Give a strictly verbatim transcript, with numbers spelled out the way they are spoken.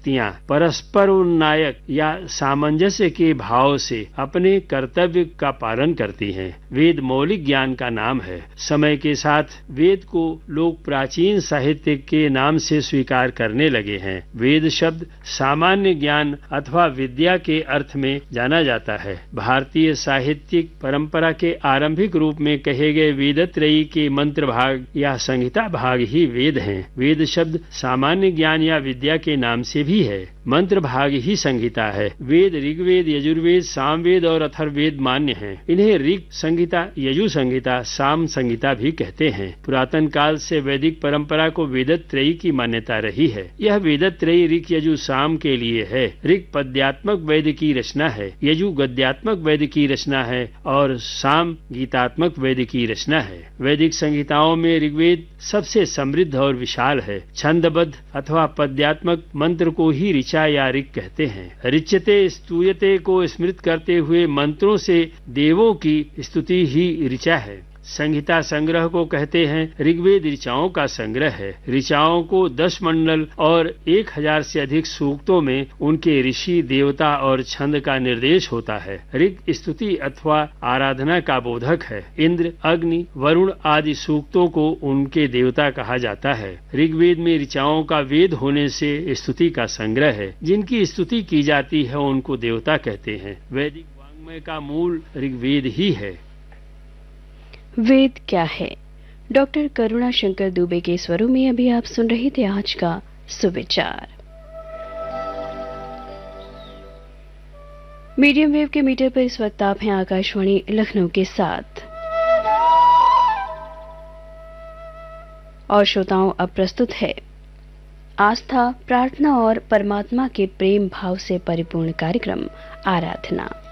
शक्तियाँ परस्पर उन्नायक या सामंजस्य के भाव से अपने कर्तव्य का पालन करती हैं। वेद मौलिक ज्ञान का नाम है। समय के साथ वेद को लोग प्राचीन साहित्य के नाम से स्वीकार करने लगे हैं। वेद शब्द सामान्य ज्ञान अथवा विद्या के अर्थ में जाना जाता है। भारतीय साहित्यिक परंपरा के आरंभिक रूप में कहे गए वेदत्रयी के मंत्र भाग या संहिता भाग ही वेद हैं। वेद शब्द सामान्य ज्ञान या विद्या के नाम से भी है। मंत्र भाग ही संहिता है। वेद ऋग्वेद, यजुर्वेद, सामवेद और अथर्ववेद मान्य हैं। इन्हें ऋग संहिता, यजु संहिता, साम संहिता भी कहते हैं। पुरातन काल से वैदिक परंपरा को वेदत्रयी की मान्यता रही है। यह वेदत्रयी ऋग, यजु, साम के लिए है। ऋग पद्यात्मक वेद की रचना है, यजु गद्यात्मक वेद की रचना है और साम गीतात्मक वेद की रचना है। वैदिक संहिताओं में ऋग्वेद सबसे समृद्ध और विशाल है। छंदबद्ध अथवा पद्यात्मक मंत्र को ही ऋचा या ऋग कहते हैं। ऋच्यते स्तूयते को स्मृत करते हुए मंत्रों से देवों की स्तुति ही ऋचा है। संहिता संग्रह को कहते हैं। ऋग्वेद ऋचाओं का संग्रह है। ऋचाओं को दस मंडल और एक हजार से अधिक सूक्तों में उनके ऋषि, देवता और छंद का निर्देश होता है। ऋग स्तुति अथवा आराधना का बोधक है। इंद्र, अग्नि, वरुण आदि सूक्तों को उनके देवता कहा जाता है। ऋग्वेद में ऋचाओं का वेद होने से स्तुति का संग्रह है। जिनकी स्तुति की जाती है उनको देवता कहते हैं। वैदिक वाङ्मय का मूल ऋग्वेद ही है। वेद क्या है? डॉक्टर करुणा शंकर दुबे के स्वरों में अभी आप सुन रहे थे आज का सुविचार। मीडियम वेव के मीटर पर इस वक्त आप हैं आकाशवाणी लखनऊ के साथ। और श्रोताओं, अब प्रस्तुत है आस्था, प्रार्थना और परमात्मा के प्रेम भाव से परिपूर्ण कार्यक्रम आराधना।